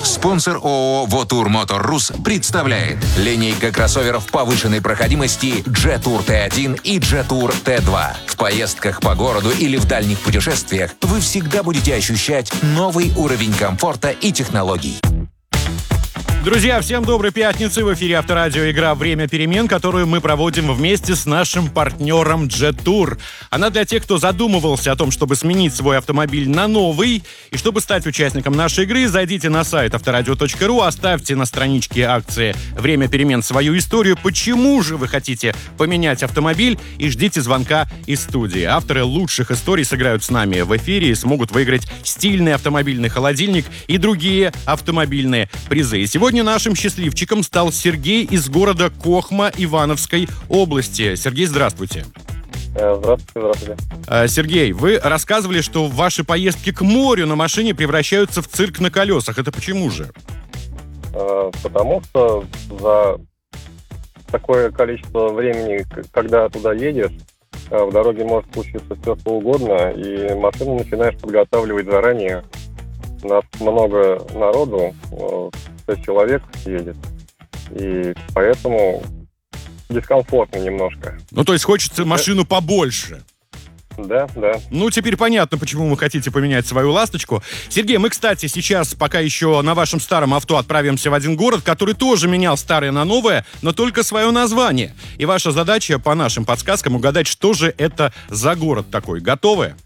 Спонсор ООО «Вотур Мотор Рус» представляет линейка кроссоверов повышенной проходимости Jetour T1 и Jetour T2. В поездках по городу или в дальних путешествиях вы всегда будете ощущать новый уровень комфорта и технологий. Друзья, всем доброй пятницы. В эфире Авторадио, игра «Время перемен», которую мы проводим вместе с нашим партнером Jetour. Она для тех, кто задумывался о том, чтобы сменить свой автомобиль на новый. И чтобы стать участником нашей игры, зайдите на сайт авторадио.ру, оставьте на страничке акции «Время перемен» свою историю, почему же вы хотите поменять автомобиль, и ждите звонка из студии. Авторы лучших историй сыграют с нами в эфире и смогут выиграть стильный автомобильный холодильник и другие автомобильные призы. И сегодня нашим счастливчиком стал Сергей из города Кохма Ивановской области. Сергей, здравствуйте. Здравствуйте. Сергей, вы рассказывали, что ваши поездки к морю на машине превращаются в цирк на колесах. Это почему же? Потому что за такое количество времени, когда туда едешь, в дороге может случиться все, что угодно, и машину начинаешь подготавливать заранее. У нас много народу, 6 человек едет, и поэтому дискомфортно немножко. Ну, то есть хочется машину побольше. Да. Ну, теперь понятно, почему вы хотите поменять свою «Ласточку». Сергей, мы, кстати, сейчас пока еще на вашем старом авто отправимся в один город, который тоже менял старое на новое, но только свое название. И ваша задача по нашим подсказкам угадать, что же это за город такой. Готовы?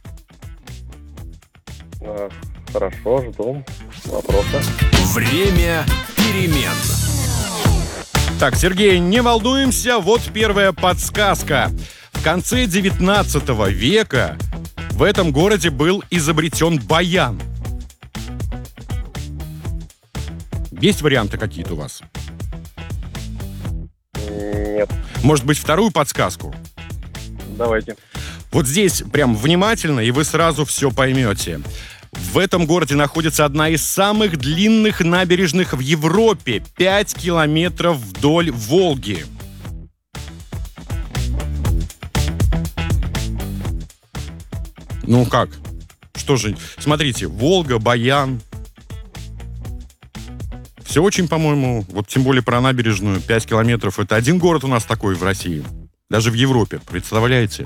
Хорошо, жду вопроса. Время перемен. Так, Сергей, не волнуемся, вот первая подсказка. В конце 19 века в этом городе был изобретен баян. Есть варианты какие-то у вас? Нет. Может быть, вторую подсказку? Давайте. Вот здесь прям внимательно, и вы сразу все поймете. В этом городе находится одна из самых длинных набережных в Европе. 5 километров вдоль Волги. Ну как? Что же? Смотрите, Волга, Баян. Все очень, по-моему, вот тем более про набережную. 5 километров. Это один город у нас такой в России. Даже в Европе. Представляете?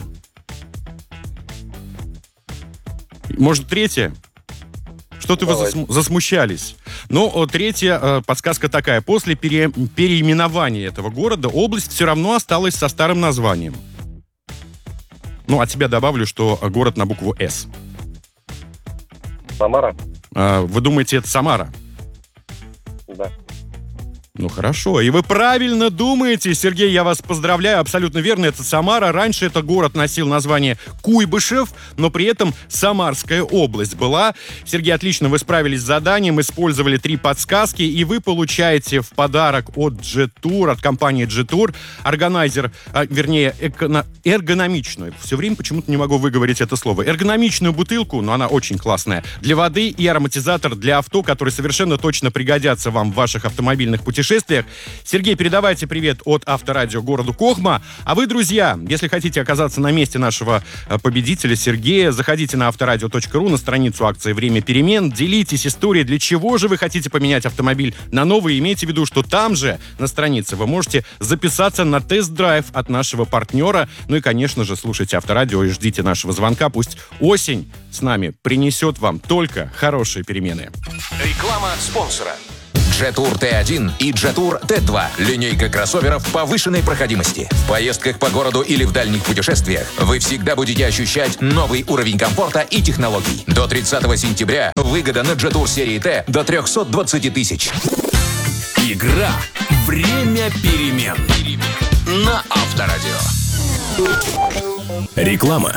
Может, третья? Что-то вы засмущались. Но третья подсказка такая. После переименования этого города область все равно осталась со старым названием. Ну, от себя добавлю, что город на букву «С». Самара? Вы думаете, это Самара? Да. Ну, хорошо. И вы правильно думаете, Сергей, я вас поздравляю, абсолютно верно, это Самара. Раньше этот город носил название Куйбышев, но при этом Самарская область была. Сергей, отлично, вы справились с заданием, использовали 3 подсказки, и вы получаете в подарок от Jetour, от компании Jetour, органайзер, эргономичную, все время почему-то не могу выговорить это слово, эргономичную бутылку, но она очень классная, для воды и ароматизатор для авто, который совершенно точно пригодятся вам в ваших автомобильных путешествиях. Сергей, передавайте привет от Авторадио городу Кохма. А вы, друзья, если хотите оказаться на месте нашего победителя Сергея, заходите на авторадио.ру, на страницу акции «Время перемен», делитесь историей, для чего же вы хотите поменять автомобиль на новый. Имейте в виду, что там же, на странице, вы можете записаться на тест-драйв от нашего партнера. Ну и, конечно же, слушайте Авторадио и ждите нашего звонка. Пусть осень с нами принесет вам только хорошие перемены. Реклама спонсора. Jetour T1 и Jetour T2. Линейка кроссоверов повышенной проходимости. В поездках по городу или в дальних путешествиях вы всегда будете ощущать новый уровень комфорта и технологий. До 30 сентября выгода на Jetour серии T до 320 тысяч. Игра «Время перемен» на Авторадио. Реклама.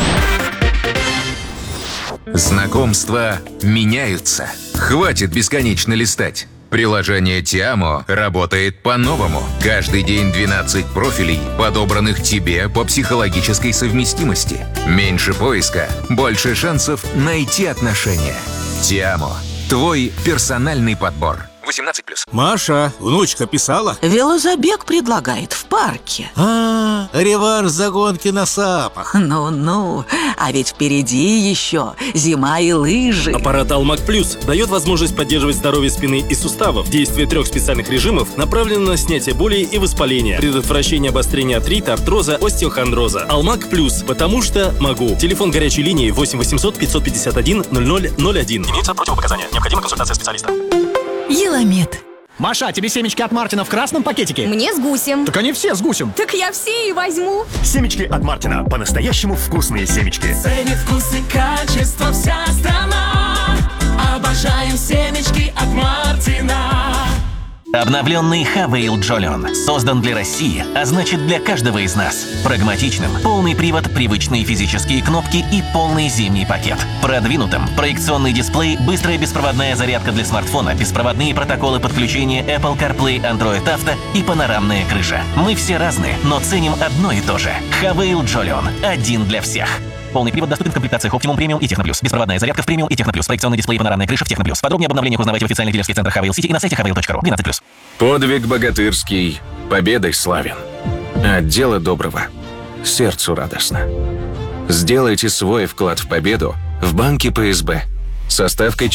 Знакомства меняются. Хватит бесконечно листать. Приложение Tiamo работает по-новому. Каждый день 12 профилей, подобранных тебе по психологической совместимости. Меньше поиска, больше шансов найти отношения. Tiamo. Твой персональный подбор. 18+. Маша, внучка писала? Велозабег предлагает в парке. Реванш за гонки на САПах. Ну-ну, а ведь впереди еще зима и лыжи. Аппарат Алмак Плюс дает возможность поддерживать здоровье спины и суставов. Действие 3 специальных режимов направлено на снятие боли и воспаления, предотвращение обострения артрита, артроза, остеохондроза. Алмак Плюс, потому что могу. Телефон горячей линии 8 800 551 0001. Имеются противопоказания. Необходима консультация специалиста. Еламед. Маша, тебе семечки от Мартина в красном пакетике? Мне с гусем. Так они все с гусем. Так я все и возьму. Семечки от Мартина. По-настоящему вкусные семечки. Ценит вкус и качество вся страна. Обожаем семечки от Мартина. Обновленный Хавейл Джолион создан для России, а значит для каждого из нас. Прагматичным, полный привод, привычные физические кнопки и полный зимний пакет. Продвинутым, проекционный дисплей, быстрая беспроводная зарядка для смартфона, беспроводные протоколы подключения Apple CarPlay, Android Auto и панорамная крыша. Мы все разные, но ценим одно и то же. Хавейл Джолион. Один для всех. Полный привод доступен в комплектациях Optimum Premium и Techno+. Беспроводная зарядка в Premium и Techno+. Проекционный дисплей и панорамная крыша в Techno+. Подробнее об обновлениях узнавайте в официальных дилерских центрах Хавейл Сити и на сайте haveil.ru. 12+. Подвиг богатырский, победой славен. От дела доброго сердцу радостно. Сделайте свой вклад в победу в банке ПСБ со ставкой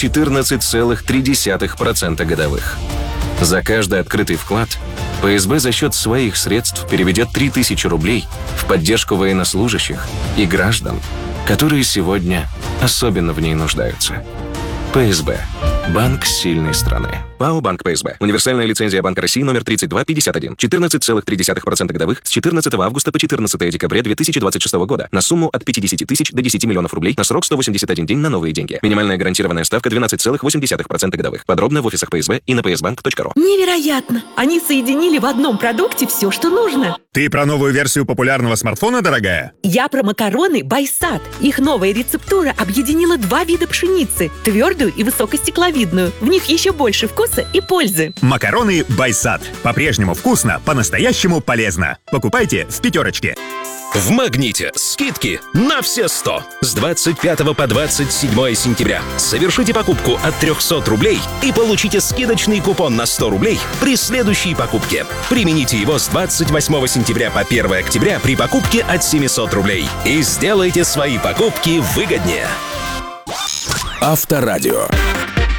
14,3% годовых. За каждый открытый вклад ПСБ за счет своих средств переведет 3000 рублей в поддержку военнослужащих и граждан, которые сегодня особенно в ней нуждаются. ПСБ. Банк сильной страны. ПАО «Банк ПСБ». Универсальная лицензия Банка России номер 3251. 14,3% годовых с 14 августа по 14 декабря 2026 года на сумму от 50 тысяч до 10 миллионов рублей на срок 181 день на новые деньги. Минимальная гарантированная ставка 12,8% годовых. Подробно в офисах ПСБ и на psbank.ru. Невероятно! Они соединили в одном продукте все, что нужно. Ты про новую версию популярного смартфона, дорогая? Я про макароны Байсад. Их новая рецептура объединила 2 вида пшеницы – твердую и высокостекловидную. В них еще больше вкуса и пользы. Макароны Байсад. По-прежнему вкусно, по-настоящему полезно. Покупайте в «Пятерочке». В «Магните» скидки на все 100. С 25 по 27 сентября. Совершите покупку от 300 рублей и получите скидочный купон на 100 рублей при следующей покупке. Примените его с 28 сентября по 1 октября при покупке от 700 рублей. И сделайте свои покупки выгоднее. Авторадио.